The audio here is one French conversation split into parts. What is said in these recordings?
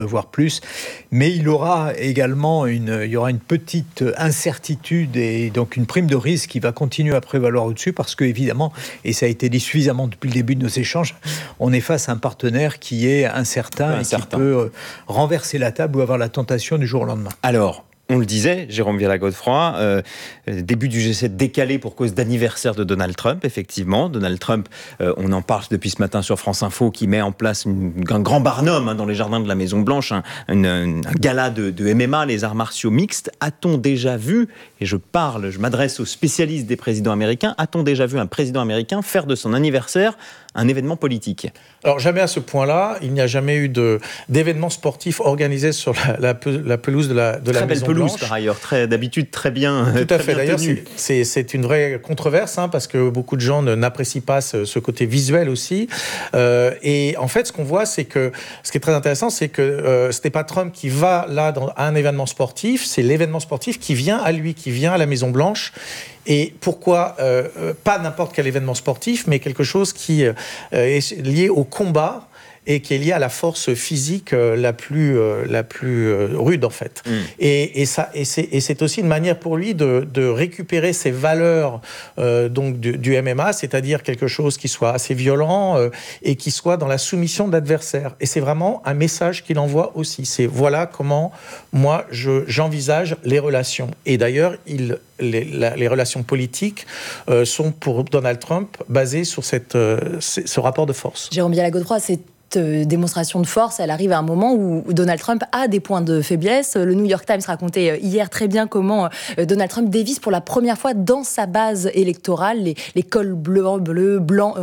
voire plus. Mais il y aura également une petite incertitude et donc une prime de risque qui va continuer à prévaloir au-dessus parce que, évidemment, et ça a été dit suffisamment depuis le début de nos échanges, on est face à un partenaire qui est incertain et qui peut renverser la table ou avoir la tentation du jour au lendemain. Alors, on le disait, Jérôme Viala-Godefroy, début du G7 décalé pour cause d'anniversaire de Donald Trump, effectivement. Donald Trump, on en parle depuis ce matin sur France Info, qui met en place un grand barnum dans les jardins de la Maison-Blanche, un gala de MMA, les arts martiaux mixtes. A-t-on déjà vu, et je m'adresse aux spécialistes des présidents américains, a-t-on déjà vu un président américain faire de son anniversaire un événement politique? Alors jamais à ce point-là, il n'y a jamais eu d'événement sportif organisé sur la pelouse de la Maison-Blanche. Très belle pelouse par ailleurs, d'habitude très bien tenue. Tout à fait, d'ailleurs c'est une vraie controverse parce que beaucoup de gens n'apprécient pas ce côté visuel aussi. Et en fait ce qu'on voit c'est que, ce qui est très intéressant c'est que ce n'est pas Trump qui va là à un événement sportif, c'est l'événement sportif qui vient à lui, qui vient à la Maison-Blanche. Et pourquoi pas n'importe quel événement sportif, mais quelque chose qui est lié au combat et qui est lié à la force physique la plus rude en fait. Et c'est aussi une manière pour lui de récupérer ses valeurs donc du MMA, c'est-à-dire quelque chose qui soit assez violent et qui soit dans la soumission de l'adversaire. Et c'est vraiment un message qu'il envoie aussi. C'est voilà comment moi j'envisage les relations. Et d'ailleurs les relations politiques sont pour Donald Trump basées sur ce rapport de force. Jérôme Viala-Godefroy, cette démonstration de force, elle arrive à un moment où Donald Trump a des points de faiblesse. Le New York Times racontait hier très bien comment Donald Trump dévisse pour la première fois dans sa base électorale les cols bleus, blancs,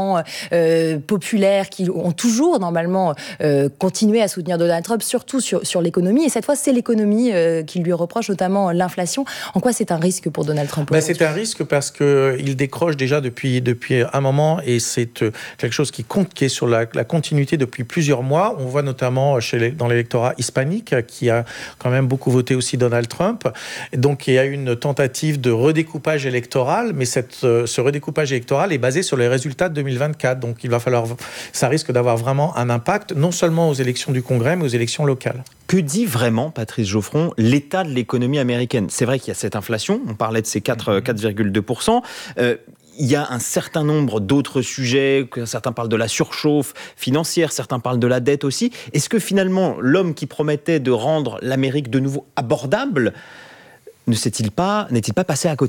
populaires qui ont toujours normalement continué à soutenir Donald Trump, surtout sur l'économie. Et cette fois, c'est l'économie qui lui reproche, notamment l'inflation. En quoi c'est un risque pour Donald Trump? C'est un risque parce qu'il décroche déjà depuis un moment et c'est quelque chose qui est sur la continuité depuis plusieurs mois. On voit notamment dans l'électorat hispanique qui a quand même beaucoup voté aussi Donald Trump. Et donc il y a une tentative de redécoupage électoral, mais ce redécoupage électoral est basé sur les résultats de 2024. Donc ça risque d'avoir vraiment un impact, non seulement aux élections du Congrès, mais aux élections locales. Que dit vraiment, Patrice Geoffron, l'état de l'économie américaine? C'est vrai qu'il y a cette inflation, on parlait de ces 4,2%. Il y a un certain nombre d'autres sujets, certains parlent de la surchauffe financière, certains parlent de la dette aussi. Est-ce que finalement, l'homme qui promettait de rendre l'Amérique de nouveau abordable, n'est-il pas passé à côté ?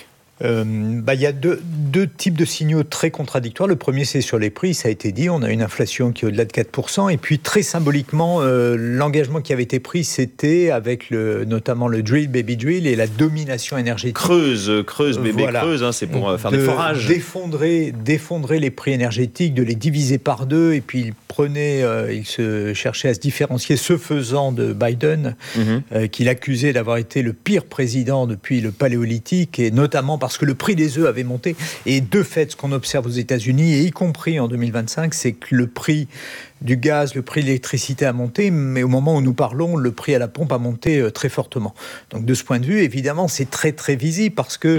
Il y a deux types de signaux très contradictoires. Le premier, c'est sur les prix, ça a été dit, on a une inflation qui est au-delà de 4%, et puis très symboliquement, l'engagement qui avait été pris, c'était avec notamment le drill, baby drill, et la domination énergétique. Creuse, bébé, creuse, c'est pour faire des forages. D'effondrer les prix énergétiques, de les diviser par deux, et puis il se cherchait à se différencier, ce faisant de Biden, qu'il accusait d'avoir été le pire président depuis le Paléolithique, et notamment parce que le prix des œufs avait monté. Et de fait, ce qu'on observe aux États-Unis, et y compris en 2025, c'est que le prix du gaz, le prix de l'électricité a monté, mais au moment où nous parlons, le prix à la pompe a monté très fortement. Donc de ce point de vue, évidemment, c'est très très visible parce que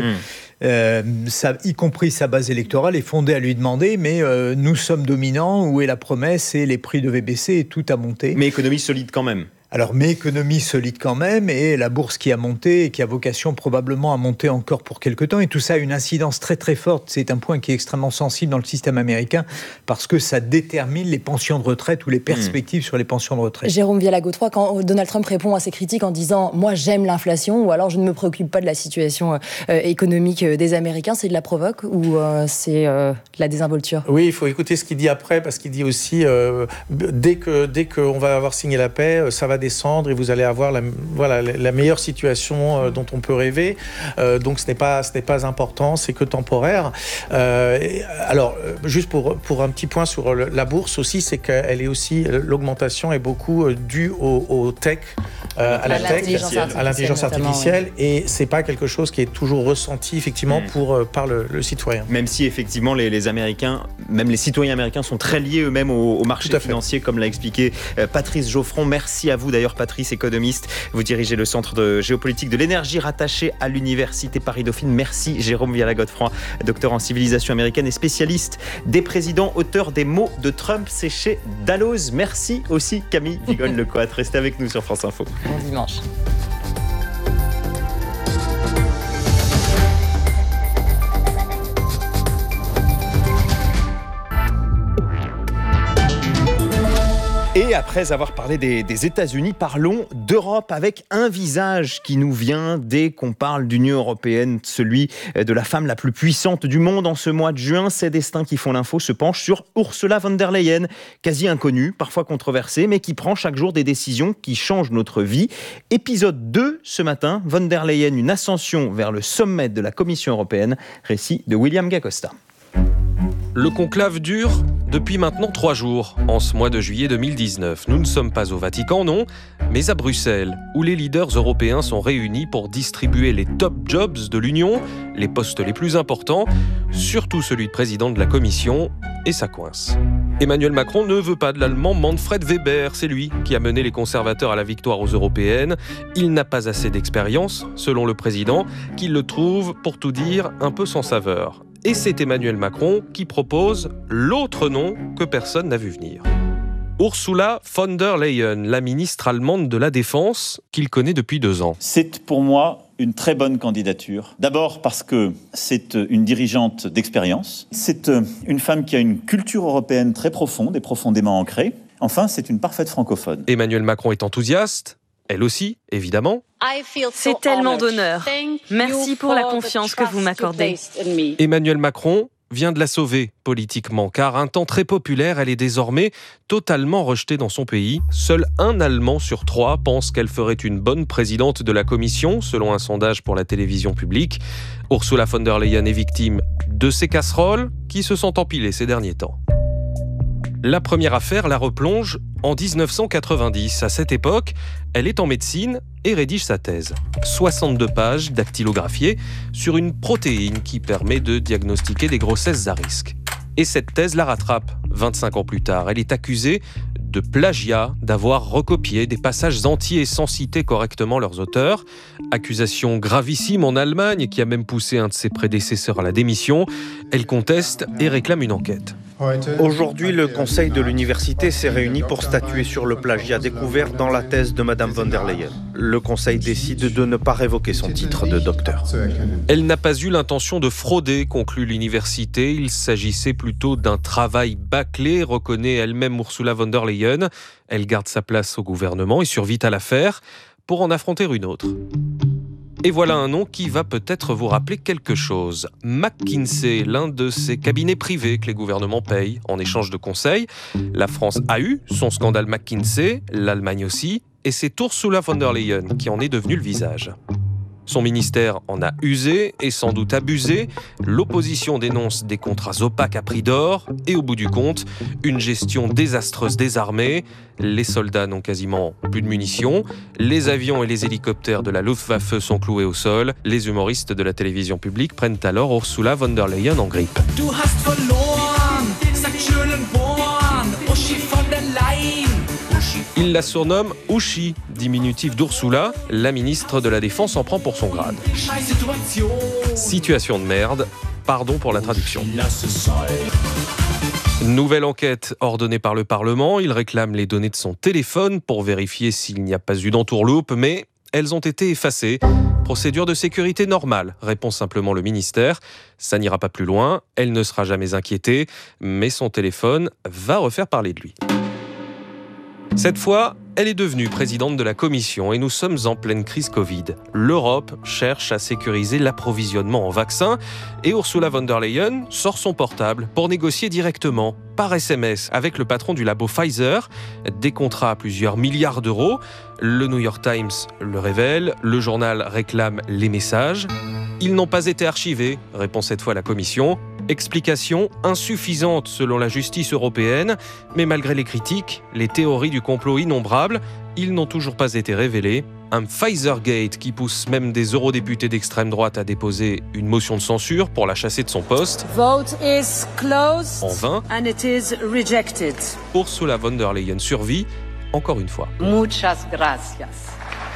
y compris sa base électorale est fondée à lui demander mais nous sommes dominants, où est la promesse, et les prix devaient baisser et tout a monté. Mais économie solide quand même. Alors, mais économie solide quand même, et la bourse qui a monté, et qui a vocation probablement à monter encore pour quelque temps, et tout ça a une incidence très très forte. C'est un point qui est extrêmement sensible dans le système américain, parce que ça détermine les pensions de retraite ou les perspectives sur les pensions de retraite. Jérôme Viala-Godefroy, quand Donald Trump répond à ses critiques en disant « moi j'aime l'inflation » ou alors « je ne me préoccupe pas de la situation économique des Américains », c'est de la provoque ou c'est de la désinvolture? Oui, il faut écouter ce qu'il dit après, parce qu'il dit aussi dès qu'on va avoir signé la paix, ça va descendre et vous allez avoir la meilleure situation dont on peut rêver. Donc ce n'est pas important, c'est que temporaire. Alors juste pour un petit point sur la bourse aussi, c'est qu'elle est aussi, l'augmentation est beaucoup due au tech à la tech, à l'intelligence artificielle, oui. et c'est pas quelque chose qui est toujours ressenti effectivement par le citoyen. Même si effectivement les Américains, même les citoyens américains sont très liés eux-mêmes au marché financier, comme l'a expliqué Patrice Geoffron. Merci à vous d'ailleurs, Patrice, économiste. Vous dirigez le centre de géopolitique de l'énergie rattaché à l'université Paris-Dauphine. Merci Jérôme Viala-Godefroy, docteur en civilisation américaine et spécialiste des présidents, auteur des mots de Trump, c'est chez Dalloz. Merci aussi Camille Vigogne-Lecoat. Restez avec nous sur France Info. Bon dimanche. Et après avoir parlé des États-Unis, parlons d'Europe avec un visage qui nous vient dès qu'on parle d'Union européenne, celui de la femme la plus puissante du monde en ce mois de juin. Ces destins qui font l'info se penchent sur Ursula von der Leyen, quasi inconnue, parfois controversée, mais qui prend chaque jour des décisions qui changent notre vie. Épisode 2 ce matin, von der Leyen, une ascension vers le sommet de la Commission européenne. Récit de William Gacosta. Le conclave dure depuis maintenant 3 jours, en ce mois de juillet 2019. Nous ne sommes pas au Vatican, non, mais à Bruxelles, où les leaders européens sont réunis pour distribuer les top jobs de l'Union, les postes les plus importants, surtout celui de président de la Commission, et ça coince. Emmanuel Macron ne veut pas de l'allemand Manfred Weber, c'est lui qui a mené les conservateurs à la victoire aux européennes. Il n'a pas assez d'expérience, selon le président, qu'il le trouve, pour tout dire, un peu sans saveur. Et c'est Emmanuel Macron qui propose l'autre nom que personne n'a vu venir. Ursula von der Leyen, la ministre allemande de la Défense, qu'il connaît depuis 2 ans. C'est pour moi une très bonne candidature. D'abord parce que c'est une dirigeante d'expérience. C'est une femme qui a une culture européenne très profonde et profondément ancrée. Enfin, c'est une parfaite francophone. Emmanuel Macron est enthousiaste, elle aussi, évidemment. C'est tellement d'honneur. Merci pour la confiance que vous m'accordez. Emmanuel Macron vient de la sauver politiquement, car un temps très populaire, elle est désormais totalement rejetée dans son pays. Seul un Allemand sur 3 pense qu'elle ferait une bonne présidente de la Commission, selon un sondage pour la télévision publique. Ursula von der Leyen est victime de ces casseroles qui se sont empilées ces derniers temps. La première affaire la replonge en 1990. À cette époque, elle est en médecine et rédige sa thèse. 62 pages dactylographiées sur une protéine qui permet de diagnostiquer des grossesses à risque. Et cette thèse la rattrape 25 ans plus tard. Elle est accusée de plagiat, d'avoir recopié des passages entiers sans citer correctement leurs auteurs. Accusation gravissime en Allemagne qui a même poussé un de ses prédécesseurs à la démission. Elle conteste et réclame une enquête. Aujourd'hui, le conseil de l'université s'est réuni pour statuer sur le plagiat découvert dans la thèse de Madame von der Leyen. Le conseil décide de ne pas révoquer son titre de docteur. Elle n'a pas eu l'intention de frauder, conclut l'université. Il s'agissait plutôt d'un travail bâclé, reconnaît elle-même Ursula von der Leyen. Elle garde sa place au gouvernement et survit à l'affaire pour en affronter une autre. Et voilà un nom qui va peut-être vous rappeler quelque chose. McKinsey, l'un de ces cabinets privés que les gouvernements payent en échange de conseils. La France a eu son scandale McKinsey, l'Allemagne aussi, et c'est Ursula von der Leyen qui en est devenue le visage. Son ministère en a usé et sans doute abusé. L'opposition dénonce des contrats opaques à prix d'or et au bout du compte, une gestion désastreuse des armées. Les soldats n'ont quasiment plus de munitions. Les avions et les hélicoptères de la Luftwaffe sont cloués au sol. Les humoristes de la télévision publique prennent alors Ursula von der Leyen en grippe. Il la surnomme Uschi, diminutif d'Ursula. La ministre de la Défense en prend pour son grade. Situation de merde, pardon pour la traduction. Nouvelle enquête ordonnée par le Parlement. Il réclame les données de son téléphone pour vérifier s'il n'y a pas eu d'entourloupe, mais elles ont été effacées. Procédure de sécurité normale, répond simplement le ministère. Ça n'ira pas plus loin, elle ne sera jamais inquiétée, mais son téléphone va refaire parler de lui. Cette fois, elle est devenue présidente de la Commission et nous sommes en pleine crise Covid. L'Europe cherche à sécuriser l'approvisionnement en vaccins et Ursula von der Leyen sort son portable pour négocier directement, par SMS, avec le patron du labo Pfizer, des contrats à plusieurs milliards d'euros. Le New York Times le révèle, le journal réclame les messages. Ils n'ont pas été archivés, répond cette fois la Commission. Explication insuffisante selon la justice européenne, mais malgré les critiques, les théories du complot innombrables, ils n'ont toujours pas été révélés. Un Pfizergate qui pousse même des eurodéputés d'extrême droite à déposer une motion de censure pour la chasser de son poste. Vote is closed. En vain. And it is rejected. Ursula von der Leyen survit, encore une fois. Muchas gracias.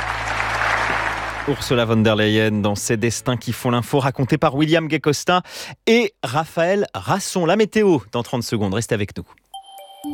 Ursula von der Leyen dans Ces destins qui font l'info, raconté par William Gay-Costa et Raphaël Rasson. La météo dans 30 secondes, restez avec nous.